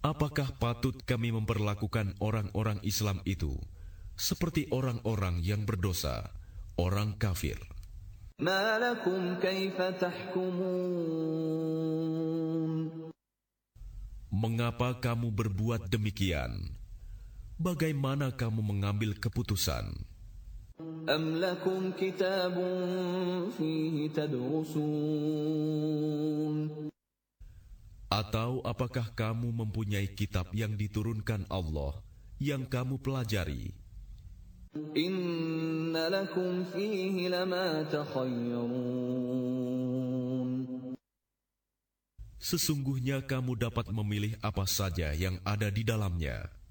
Apakah patut kami memperlakukan orang-orang Islam itu seperti orang-orang yang berdosa, orang kafir? ما لكم كيف تحكمون Mengapa kamu berbuat demikian? Bagaimana kamu mengambil keputusan? أم لكم كتاب فيه تدرسون Atau apakah kamu mempunyai kitab yang diturunkan Allah yang kamu pelajari? إن لكم فيه لما تخيرون Sesungguhnya kamu dapat memilih apa saja yang ada di dalamnya.